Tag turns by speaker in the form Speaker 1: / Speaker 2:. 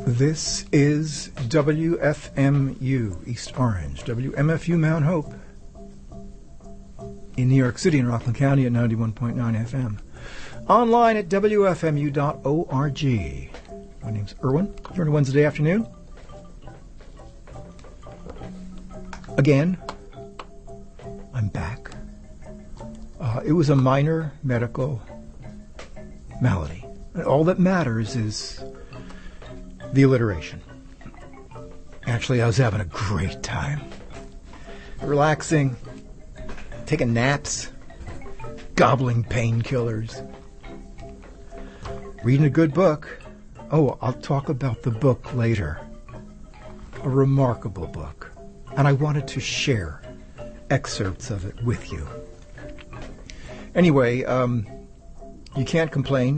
Speaker 1: This is WFMU East Orange, WMFU Mount Hope in New York City and Rockland County at 91.9 FM. Online at WFMU.org. My name's Irwin. Every Wednesday afternoon. Again, I'm back. It was a minor medical malady. And all that matters is the alliteration. Actually, I was having a great time. Relaxing, taking naps, gobbling painkillers, reading a good book. Oh, I'll talk about the book later. A remarkable book. And I wanted to share excerpts of it with you. Anyway, you can't complain.